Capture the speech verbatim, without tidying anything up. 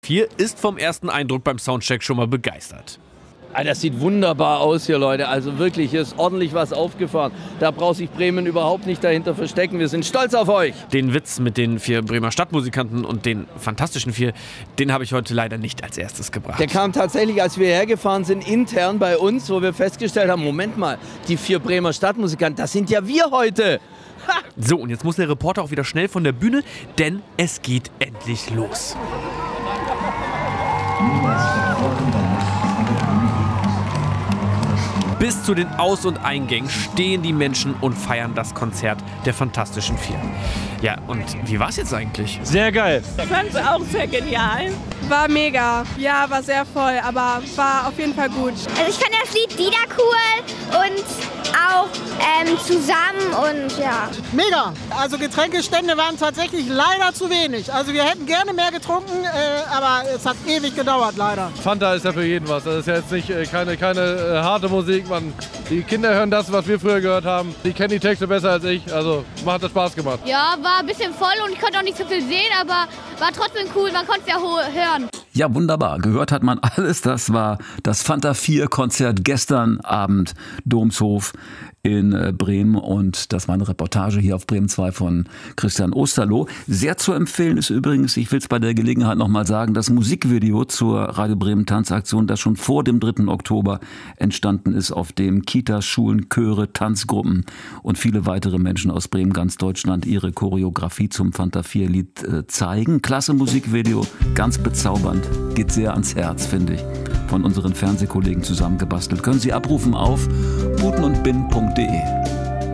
vier ist vom ersten Eindruck beim Soundcheck schon mal begeistert. Das sieht wunderbar aus hier, Leute. Also wirklich, hier ist ordentlich was aufgefahren. Da braucht sich Bremen überhaupt nicht dahinter verstecken. Wir sind stolz auf euch. Den Witz mit den vier Bremer Stadtmusikanten und den fantastischen vier, den habe ich heute leider nicht als erstes gebracht. Der kam tatsächlich, als wir hergefahren sind, intern bei uns, wo wir festgestellt haben, Moment mal, die vier Bremer Stadtmusikanten, das sind ja wir heute. Ha! So, und jetzt muss der Reporter auch wieder schnell von der Bühne, denn es geht endlich los. Bis zu den Aus- und Eingängen stehen die Menschen und feiern das Konzert der Fantastischen Vier. Ja, und wie war's jetzt eigentlich? Sehr geil. Ich fand's auch sehr genial. War mega. Ja, war sehr voll, aber war auf jeden Fall gut. Also ich fand das Lied Dida cool und auch ähm, zusammen und ja. Mega. Also Getränkestände waren tatsächlich leider zu wenig. Also wir hätten gerne mehr getrunken, äh, aber es hat ewig gedauert leider. Fanta ist ja für jeden was. Das ist ja jetzt nicht äh, keine, keine äh, harte Musik. Man, die Kinder hören das, was wir früher gehört haben. Die kennen die Texte besser als ich. Also mir hat das Spaß gemacht. Ja, war ein bisschen voll und ich konnte auch nicht so viel sehen, aber war trotzdem cool. Man konnte es ja hören. Ja, wunderbar. Gehört hat man alles. Das war das Fanta vier Konzert gestern Abend, Domshof in Bremen, und das war eine Reportage hier auf Bremen zwei von Christian Osterloh. Sehr zu empfehlen ist übrigens, ich will es bei der Gelegenheit nochmal sagen, das Musikvideo zur Radio Bremen Tanzaktion, das schon vor dem dritten Oktober entstanden ist, auf dem Kitas, Schulen, Chöre, Tanzgruppen und viele weitere Menschen aus Bremen, ganz Deutschland, ihre Choreografie zum Fanta vier Lied äh, zeigen. Klasse Musikvideo, ganz bezaubernd, geht sehr ans Herz, finde ich. Von unseren Fernsehkollegen zusammengebastelt. Können Sie abrufen auf uten und bin punkt de.